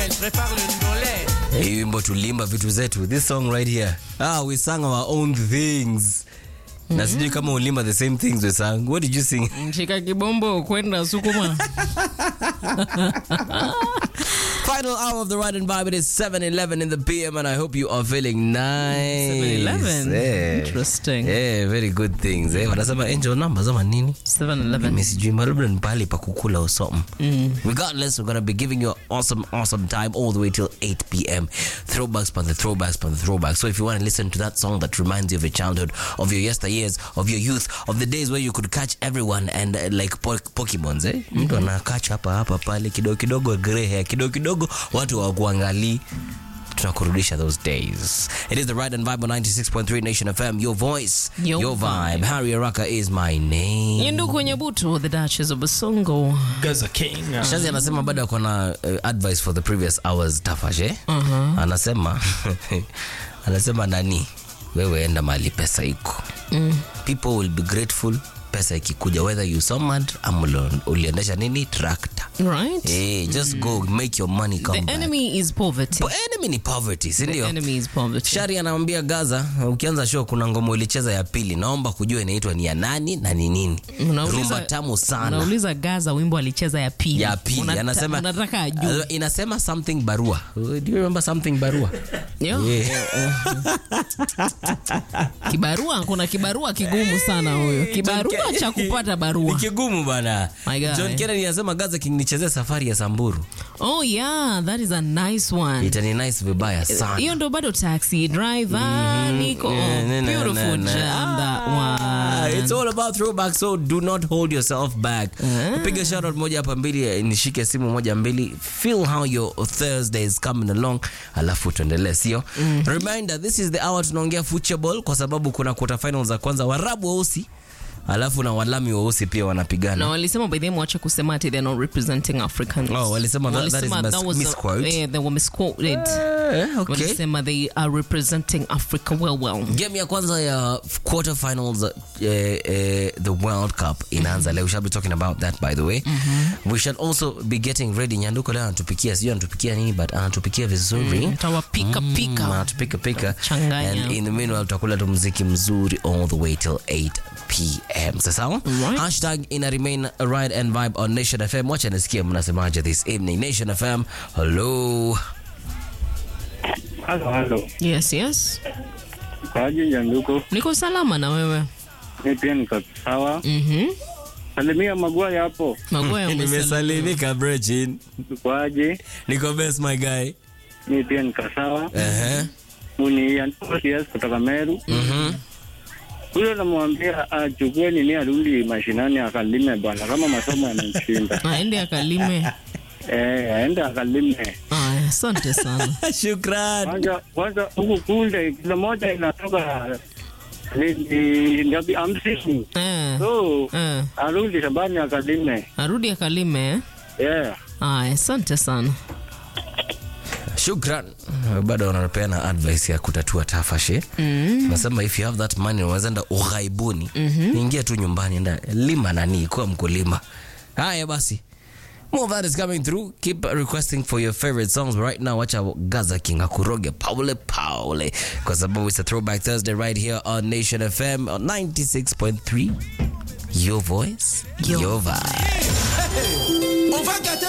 Hey, wimbo tulimba vitu zetu. This song right here. We sang our own things. Na sijui kama ulimba the same things we sang. What did you sing? Shika kibombo kwenda Sukuma. Final hour of the Ride and Vibe. It is 7:11 in the PM and I hope you are feeling nice. 7-11. Yeah. Interesting. Yeah, very good things. Wanasema angel numbers ama nini? 7-11. Message labda ni pahali pa kukula or something. Regardless, we're going to be giving you an awesome time all the way till 8 p.m. Throwbacks. So if you want to listen to that song that reminds you of your childhood, of your yesteryears, of your youth, of the days where you could catch everyone and like Pokemons, mtu ana catch hapa pale kidogo gray hair kidogo watu wa kuangalia, tunakurudisha those days. It is the Ride and Vibe on 96.3 Nation FM, your voice, your vibe. Harry Araka is my name. Yenduku Nyabuto, the Duchess of Basongo. Gaza King. Shazi anasema bado ako na advice for the previous hours Tafashe. Anasema nani? Wewe enda mali pesa iko. People will be grateful pesa ikikuja, whether you somad ama uliendesha nini tractor. Right? Hey, just go make your money come back. The enemy is poverty. Enemy ni poverty, si ndio? The enemy is poverty. Shari anamwambia Gaza, ukianza show kuna ngoma ulicheza ya pili, naomba kujua inaitwa ni ya nani na ni nini. Rumba tamu sana. Unauliza Gaza wimbo alicheza ya pili. Anasema unataka ajue. Inasema something barua. Do you remember something barua? Kibarua, kuna kibarua kigumu sana huyo. Kibarua cha kupata barua. Ni kigumu bana. John Kennedy anasema Gaza King nichezee Safari ya Samburu. Oh yeah, that is a nice one. Itani nice vibaya sana. Hiyo ndo bado Taxi Driver niko. Beautiful jam that one. It's all about throwback, so do not hold yourself back. Piga shout out moja hapa mbili, nishike simu moja mbili. Feel how your Thursday is coming along. Alafu tuendelee sio? Reminder, this is the hour tunaongea football kwa sababu kuna quarter finals za kwanza. Warabu weusi alafu na walami weusi pia wanapigana. Na walisema by them wacha kusema ati they're not representing Africans. Walisema that is misquote. Yeah, they were misquoted. Okay. Walisema they are representing Africa well. Game ya kwanza ya quarter finals the World Cup inaanza leo. We shall be talking about that by the way. We shall also be getting ready. Nyanduko leo anatupikia, sio anatupikia nini but anatupikia vizuri. Tawapika. Anatupika. And in the meanwhile tutakula tu muziki mzuri all the way till 8 p.m. Sasa hashtag ina remain Ride and Vibe on Nation FM. Wacha nisikie mnasemaje this evening. Nation FM, hello. Hello. Yes. Kwaje Nyanduko? Niko salama na wewe? Mimi pia niko sawa. Salimia Magwaya hapo. Magwaya nimesalimika Brechin. Kwaje? Niko best my guy. Mimi pia niko sawa. Muni Nyanduko CS kutoka Meru. Huyo namwambia achukue nini arudi mashinani akalime bwana, kama masomo yanamshinda. Aende akalime. Aende akalime. Asante sana. Shukran. Kwanza huku kule kila moja inatoka ni ngapi 50. So arudi shambani akalime. Asante sana. Shukran. Bado wanapeana advice ya kutatua tafashe. Nasema if you have that money unaweza enda ughaibuni. Ingia tu nyumbani, enda lima nani kwa mkulima. Haya basi. More that is coming through. Keep requesting for your favorite songs. Right now, watch out Gaza King akuroge Paule. Kwa sababu it's a Throwback Thursday right here on Nation FM on 96.3. Your voice, your vibe.